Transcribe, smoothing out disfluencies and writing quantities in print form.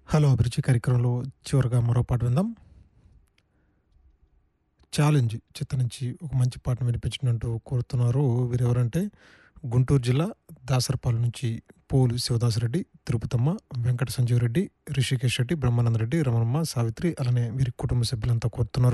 Hello అభిరుచి కార్యక్రమంలో చివరగా మరో పాట విందాం. 'ఛాలెంజ్' చిత్రం నుంచి ఒక మంచి పాటను వినిపించనంటూ కోరుతున్నారు. వీరెవరంటే గుంటూరు జిల్లా దాసరపాలెం నుంచి పోలు శివదాసరెడ్డి, తిరుపతమ్మ, వెంకట సంజీవరెడ్డి, రిషికేష్ రెడ్డి, బ్రహ్మానంద రెడ్డి, రమణమ్మ, సావిత్రి అలానే వీరి కుటుంబ సభ్యులంతా కోరుతున్నారు.